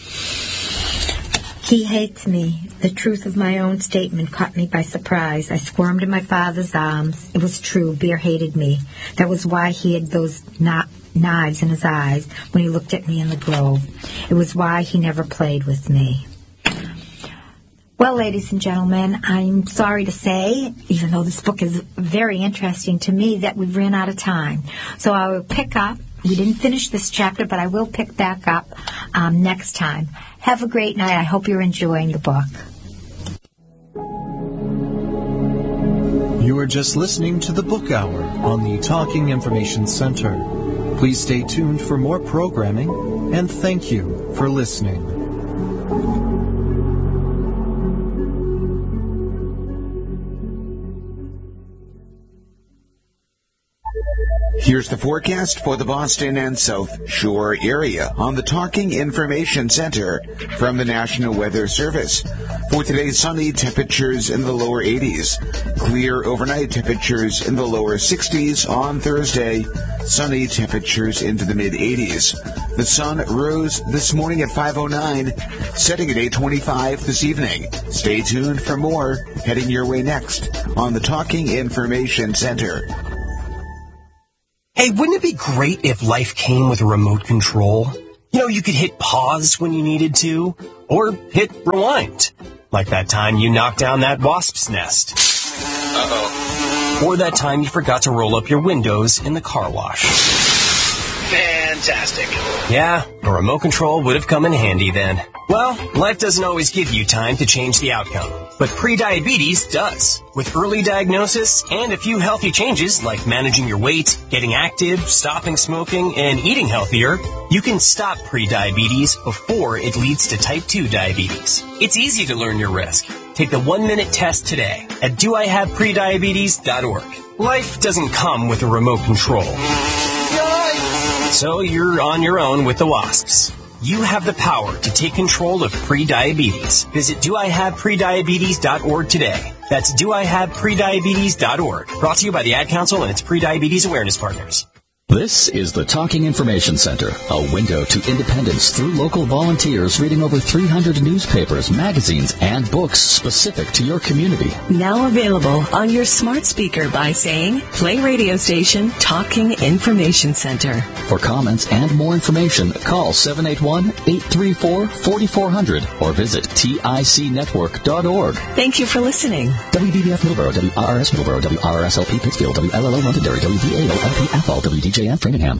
He hates me." The truth of my own statement caught me by surprise. I squirmed in my father's arms. It was true. Bear hated me. That was why he had those knives in his eyes when he looked at me in the grove. It was why he never played with me. Well, ladies and gentlemen, I'm sorry to say, even though this book is very interesting to me, that we've ran out of time. So I will pick up. We didn't finish this chapter, but I will pick back up next time. Have a great night. I hope you're enjoying the book. You are just listening to the Book Hour on the Talking Information Center. Please stay tuned for more programming, and thank you for listening. Here's the forecast for the Boston and South Shore area on the Talking Information Center from the National Weather Service. For today, sunny, temperatures in the lower 80s. Clear overnight, temperatures in the lower 60s. On Thursday, sunny, temperatures into the mid-80s. The sun rose this morning at 5:09, setting at 8:25 this evening. Stay tuned for more heading your way next on the Talking Information Center. Hey, wouldn't it be great if life came with a remote control? You know, you could hit pause when you needed to, or hit rewind. Like that time you knocked down that wasp's nest. Uh-oh. Or that time you forgot to roll up your windows in the car wash. Fantastic. Yeah, a remote control would have come in handy then. Well, life doesn't always give you time to change the outcome, but prediabetes does. With early diagnosis and a few healthy changes like managing your weight, getting active, stopping smoking, and eating healthier, you can stop prediabetes before it leads to type 2 diabetes. It's easy to learn your risk. Take the 1-minute test today at doihaveprediabetes.org. Life doesn't come with a remote control. So you're on your own with the wasps. You have the power to take control of prediabetes. Visit doihaveprediabetes.org today. That's doihaveprediabetes.org. Brought to you by the Ad Council and its Prediabetes Awareness Partners. This is the Talking Information Center, a window to independence through local volunteers reading over 300 newspapers, magazines, and books specific to your community. Now available on your smart speaker by saying, play radio station Talking Information Center. For comments and more information, call 781-834-4400 or visit ticnetwork.org. Thank you for listening. WBBF Middleborough, WRRS Middleborough, WRRSLP Pittsfield, WLLO Londonderry, WDAO-LP Athol, WDJF Framingham.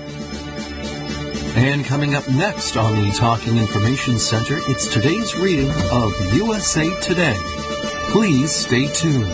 And coming up next on the Talking Information Center, it's today's reading of USA Today. Please stay tuned.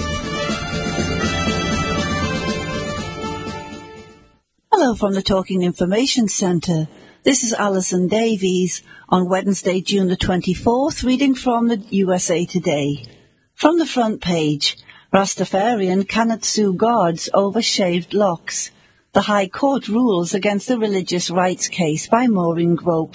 Hello from the Talking Information Center. This is Alison Davies on Wednesday, June the 24th, reading from the USA Today. From the front page, Rastafarian cannot sue gods over shaved locks. The High Court rules against the religious rights case by Maureen Grope.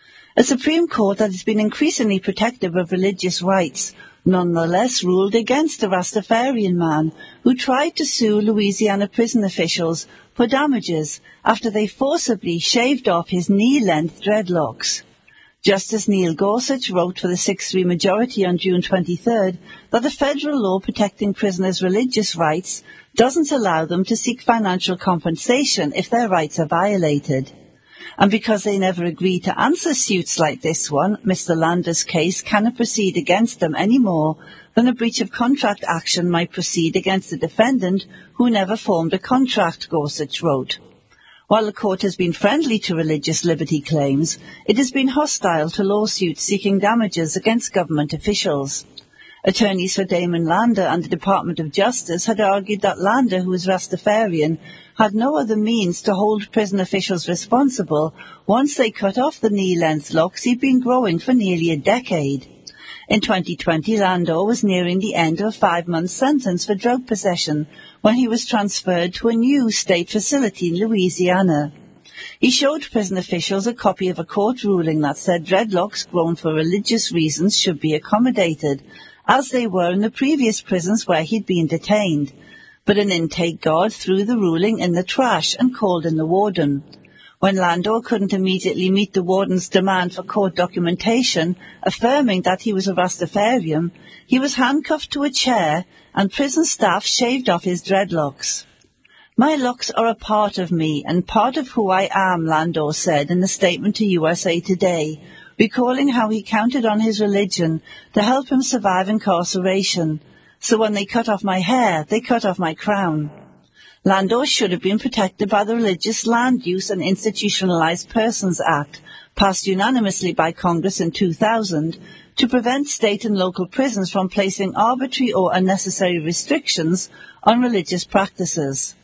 A Supreme Court that has been increasingly protective of religious rights nonetheless ruled against a Rastafarian man who tried to sue Louisiana prison officials for damages after they forcibly shaved off his knee-length dreadlocks. Justice Neil Gorsuch wrote for the 6-3 majority on June 23rd that a federal law protecting prisoners' religious rights doesn't allow them to seek financial compensation if their rights are violated. And because they never agreed to answer suits like this one, Mr. Lander's case cannot proceed against them any more than a breach of contract action might proceed against the defendant who never formed a contract, Gorsuch wrote. While the court has been friendly to religious liberty claims, it has been hostile to lawsuits seeking damages against government officials. Attorneys for Damon Lander and the Department of Justice had argued that Lander, who is Rastafarian, had no other means to hold prison officials responsible once they cut off the knee-length locks he'd been growing for nearly a decade. In 2020, Lander was nearing the end of a 5-month sentence for drug possession when he was transferred to a new state facility in Louisiana. He showed prison officials a copy of a court ruling that said dreadlocks grown for religious reasons should be accommodated, as they were in the previous prisons where he'd been detained. But an intake guard threw the ruling in the trash and called in the warden. When Landor couldn't immediately meet the warden's demand for court documentation, affirming that he was a Rastafarian, he was handcuffed to a chair and prison staff shaved off his dreadlocks. "My locks are a part of me and part of who I am," Landor said in a statement to USA Today, recalling how he counted on his religion to help him survive incarceration. "So when they cut off my hair, they cut off my crown." Landor should have been protected by the Religious Land Use and Institutionalized Persons Act, passed unanimously by Congress in 2000, to prevent state and local prisons from placing arbitrary or unnecessary restrictions on religious practices.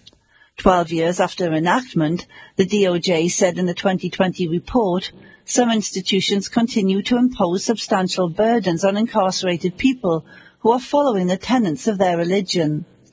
12 years after enactment, the DOJ said in the 2020 report, some institutions continue to impose substantial burdens on incarcerated people who are following the tenets of their religion.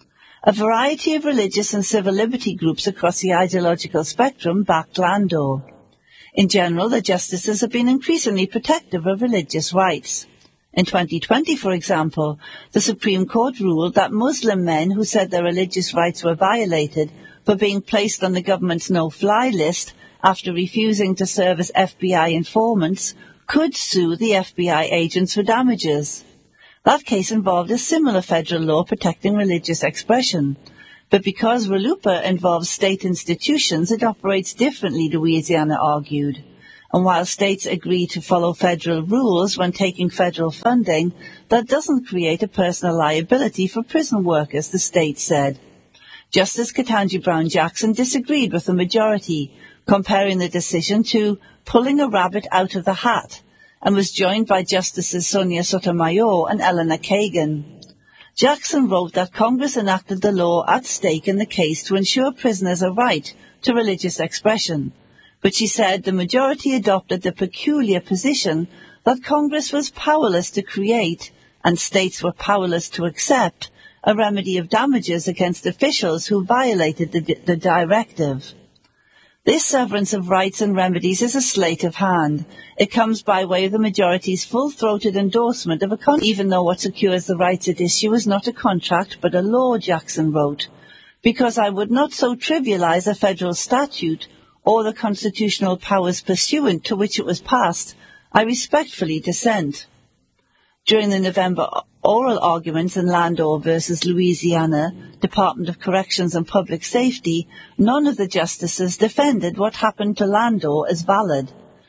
A variety of religious and civil liberty groups across the ideological spectrum backed Landor. In general, the justices have been increasingly protective of religious rights. In 2020, for example, the Supreme Court ruled that Muslim men who said their religious rights were violated for being placed on the government's no-fly list after refusing to serve as FBI informants could sue the FBI agents for damages. That case involved a similar federal law protecting religious expression. But because RLUIPA involves state institutions, it operates differently, Louisiana argued. And while states agree to follow federal rules when taking federal funding, that doesn't create a personal liability for prison workers, the state said. Justice Ketanji Brown Jackson disagreed with the majority, comparing the decision to pulling a rabbit out of the hat, and was joined by Justices Sonia Sotomayor and Eleanor Kagan. Jackson wrote that Congress enacted the law at stake in the case to ensure prisoners a right to religious expression, but she said the majority adopted the peculiar position that Congress was powerless to create, and states were powerless to accept, a remedy of damages against officials who violated the directive. This severance of rights and remedies is a sleight of hand. It comes by way of the majority's full-throated endorsement of a contract, even though what secures the rights at issue is not a contract but a law, Jackson wrote, because I would not so trivialize a federal statute or the constitutional powers pursuant to which it was passed. I respectfully dissent. During the November oral arguments in Landor versus Louisiana, Department of Corrections and Public Safety, none of the justices defended what happened to Landor as valid.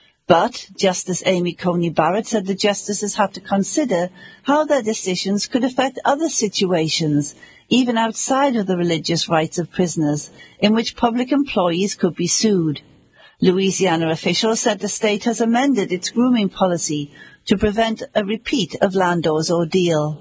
But Justice Amy Coney Barrett said the justices had to consider how their decisions could affect other situations, even outside of the religious rights of prisoners, in which public employees could be sued. Louisiana officials said the state has amended its grooming policy to prevent a repeat of Landor's ordeal.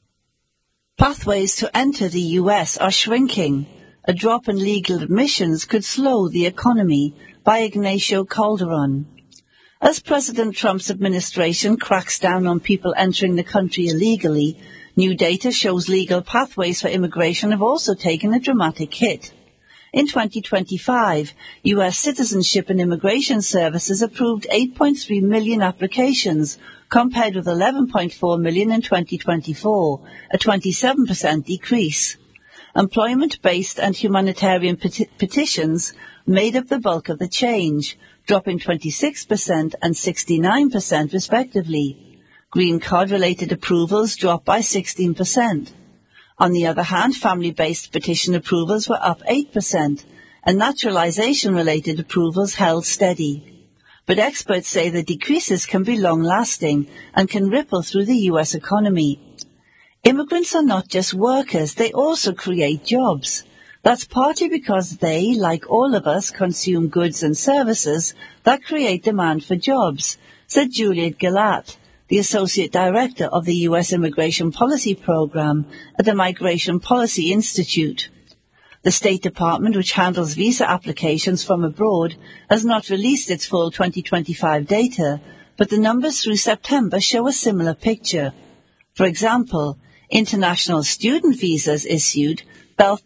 Pathways to enter the U.S. are shrinking. A drop in legal admissions could slow the economy, by Ignacio Calderon. As President Trump's administration cracks down on people entering the country illegally, new data shows legal pathways for immigration have also taken a dramatic hit. In 2025, U.S. Citizenship and Immigration Services approved 8.3 million applications, compared with 11.4 million in 2024, a 27% decrease. Employment-based and humanitarian petitions made up the bulk of the change, dropping 26% and 69% respectively. Green card-related approvals dropped by 16%. On the other hand, family-based petition approvals were up 8%, and naturalization-related approvals held steady. But experts say the decreases can be long-lasting and can ripple through the U.S. economy. Immigrants are not just workers, they also create jobs. That's partly because they, like all of us, consume goods and services that create demand for jobs, said Juliet Galat, the Associate Director of the U.S. Immigration Policy Program at the Migration Policy Institute. The State Department, which handles visa applications from abroad, has not released its full 2025 data, but the numbers through September show a similar picture. For example, international student visas issued fell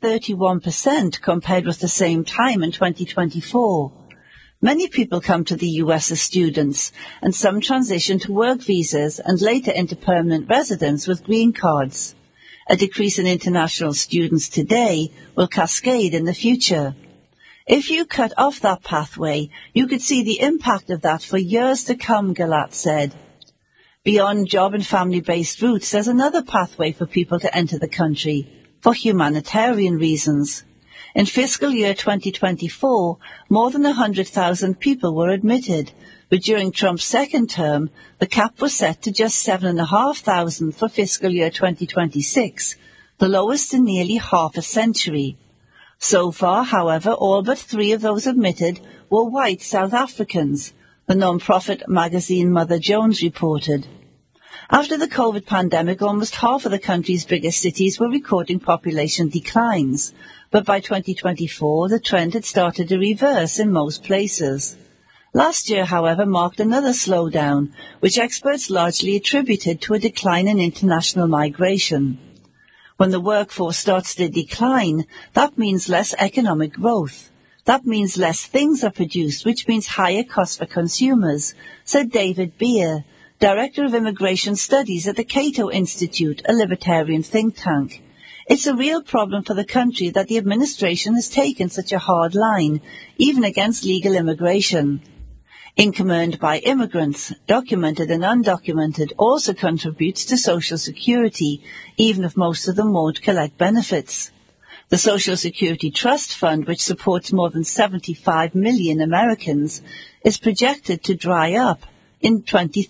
31% compared with the same time in 2024. Many people come to the U.S. as students, and some transition to work visas and later into permanent residence with green cards. A decrease in international students today will cascade in the future. If you cut off that pathway, you could see the impact of that for years to come, Galat said. Beyond job and family-based routes, there's another pathway for people to enter the country, for humanitarian reasons. In fiscal year 2024, more than 100,000 people were admitted, but during Trump's second term, the cap was set to just 7,500 for fiscal year 2026, the lowest in nearly half a century. So far, however, all but 3 of those admitted were white South Africans, the non-profit magazine Mother Jones reported. After the COVID pandemic, almost half of the country's biggest cities were recording population declines, but by 2024, the trend had started to reverse in most places. Last year, however, marked another slowdown, which experts largely attributed to a decline in international migration. When the workforce starts to decline, that means less economic growth. That means less things are produced, which means higher costs for consumers, said David Beer, Director of Immigration Studies at the Cato Institute, a libertarian think tank. It's a real problem for the country that the administration has taken such a hard line, even against legal immigration. Income earned by immigrants, documented and undocumented, also contributes to Social Security, even if most of them won't collect benefits. The Social Security Trust Fund, which supports more than 75 million Americans, is projected to dry up in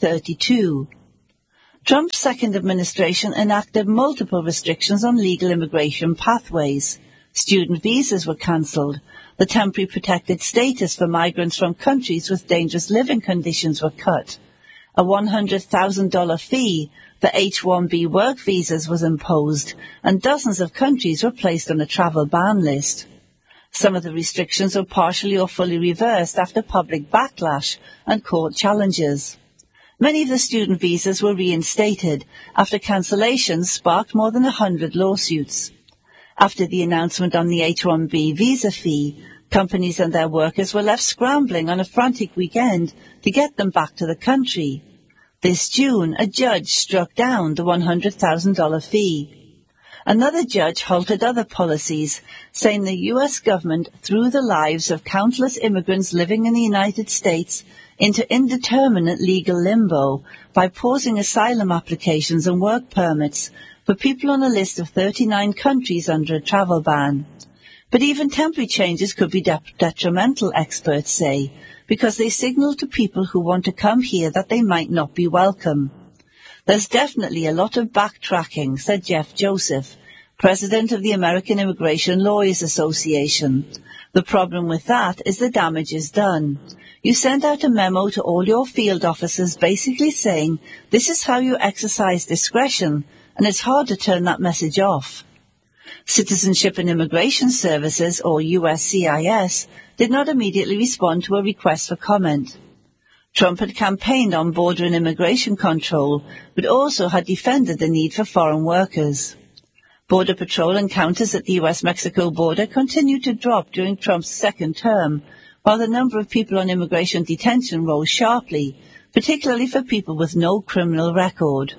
2032. Trump's second administration enacted multiple restrictions on legal immigration pathways. Student visas were cancelled. The temporary protected status for migrants from countries with dangerous living conditions were cut. A $100,000 fee for H-1B work visas was imposed, and dozens of countries were placed on a travel ban list. Some of the restrictions were partially or fully reversed after public backlash and court challenges. Many of the student visas were reinstated after cancellations sparked more than 100 lawsuits. After the announcement on the H-1B visa fee, companies and their workers were left scrambling on a frantic weekend to get them back to the country. This June, a judge struck down the $100,000 fee. Another judge halted other policies, saying the U.S. government threw the lives of countless immigrants living in the United States into indeterminate legal limbo by pausing asylum applications and work permits for people on a list of 39 countries under a travel ban. But even temporary changes could be detrimental, experts say, because they signal to people who want to come here that they might not be welcome. There's definitely a lot of backtracking, said Jeff Joseph, president of the American Immigration Lawyers Association. The problem with that is the damage is done. You send out a memo to all your field officers basically saying, this is how you exercise discretion, and it's hard to turn that message off. Citizenship and Immigration Services, or USCIS, did not immediately respond to a request for comment. Trump had campaigned on border and immigration control, but also had defended the need for foreign workers. Border Patrol encounters at the US-Mexico border continued to drop during Trump's second term, while the number of people on immigration detention rose sharply, particularly for people with no criminal record.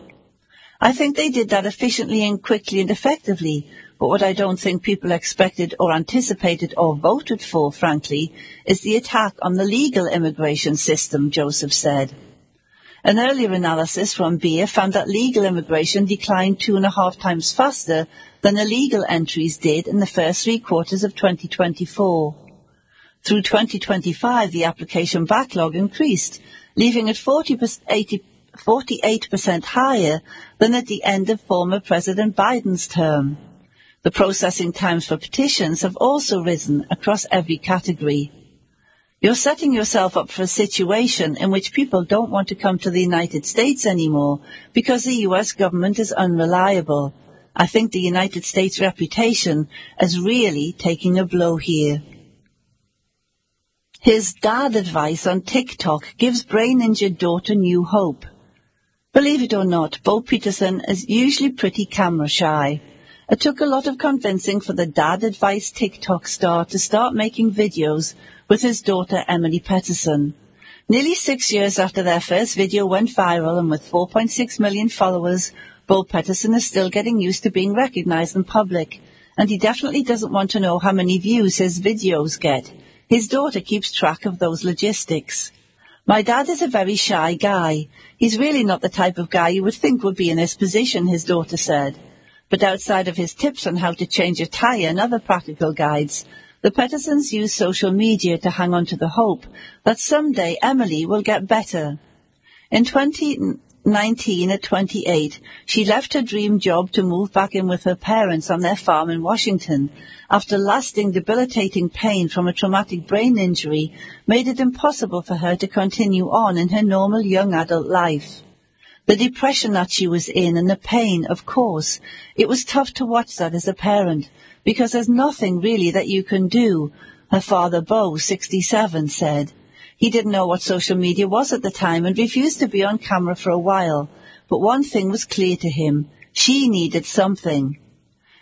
I think they did that efficiently and quickly and effectively, but what I don't think people expected or anticipated or voted for, frankly, is the attack on the legal immigration system, Joseph said. An earlier analysis from Beer found that legal immigration declined 2.5 times faster than illegal entries did in the first 3 quarters of 2024. Through 2025, the application backlog increased, leaving it 48% higher than at the end of former President Biden's term. The processing times for petitions have also risen across every category. You're setting yourself up for a situation in which people don't want to come to the United States anymore because the U.S. government is unreliable. I think the United States reputation is really taking a blow here. His dad advice on TikTok gives brain-injured daughter new hope. Believe it or not, Bo Peterson is usually pretty camera shy. It took a lot of convincing for the dad advice TikTok star to start making videos with his daughter Emily Peterson. Nearly 6 years after their first video went viral and with 4.6 million followers, Bo Peterson is still getting used to being recognized in public, and he definitely doesn't want to know how many views his videos get. His daughter keeps track of those logistics. My dad is a very shy guy. He's really not the type of guy you would think would be in his position, his daughter said. But outside of his tips on how to change a tire and other practical guides, the Petersons use social media to hang on to the hope that someday Emily will get better. In 2019, at 28, she left her dream job to move back in with her parents on their farm in Washington after lasting debilitating pain from a traumatic brain injury made it impossible for her to continue on in her normal young adult life. The depression that she was in and the pain, of course, it was tough to watch that as a parent, because there's nothing really that you can do, her father Bo, 67, said. He didn't know what social media was at the time and refused to be on camera for a while, but one thing was clear to him. She needed something.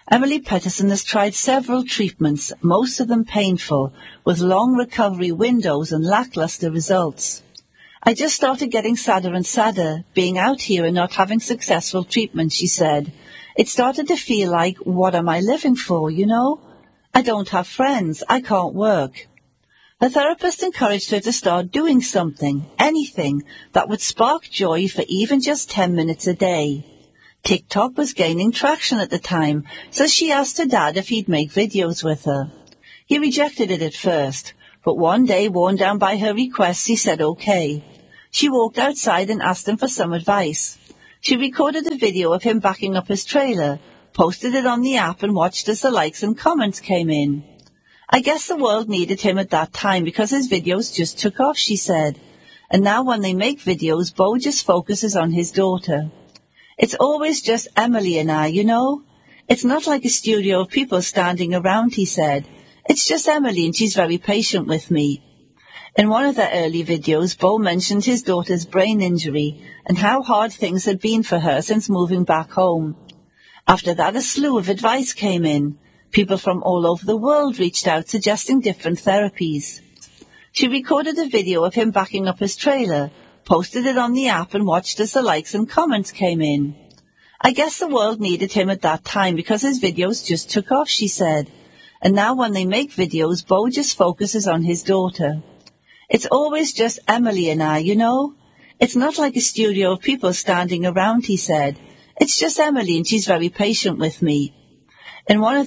Emily Peterson has tried several treatments, most of them painful, with long recovery windows and lackluster results. I just started getting sadder and sadder, being out here and not having successful treatment, she said. It started to feel like, what am I living for, you know? I don't have friends. I can't work. Her therapist encouraged her to start doing something, anything, that would spark joy for even just 10 minutes a day. TikTok was gaining traction at the time, so she asked her dad if he'd make videos with her. He rejected it at first, but one day, worn down by her requests, he said okay. She walked outside and asked him for some advice. She recorded a video of him backing up his trailer, posted it on the app and watched as the likes and comments came in. I guess the world needed him at that time because his videos just took off, she said. And now when they make videos, Bo just focuses on his daughter. It's always just Emily and I, you know? It's not like a studio of people standing around, he said. It's just Emily and she's very patient with me. In one of their early videos, Bo mentioned his daughter's brain injury and how hard things had been for her since moving back home. After that, a slew of advice came in. People from all over the world reached out suggesting different therapies. She recorded a video of him backing up his trailer, posted it on the app and watched as the likes and comments came in. I guess the world needed him at that time because his videos just took off, she said. And now when they make videos, Bo just focuses on his daughter. It's always just Emily and I, you know? It's not like a studio of people standing around, he said. It's just Emily and she's very patient with me. In one of